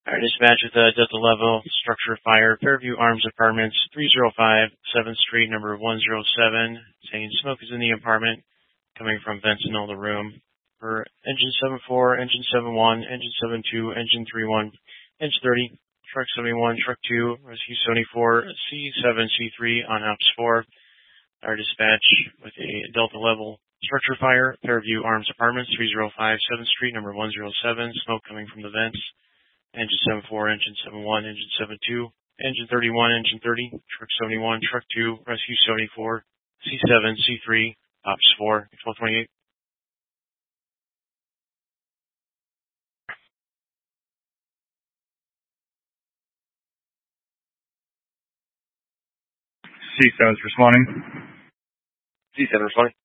Our dispatch with Delta Level, structure fire, Fairview Arms Apartments, 305 7th Street, number 107, saying smoke is in the apartment, coming from vents in all the room. For engine 74, engine 71, engine 72, engine 31, engine 30, truck 71, truck 2, rescue 74, C7, C3 on ops 4. Our dispatch with a Delta Level, structure fire, Fairview Arms Apartments, 305 7th Street, number 107, smoke coming from the vents. Engine 74, engine 71, engine 72, engine 31, engine 30, truck 71, truck 2, rescue 74, C7, C3, ops 4, 1228. C7's responding. C7 responding.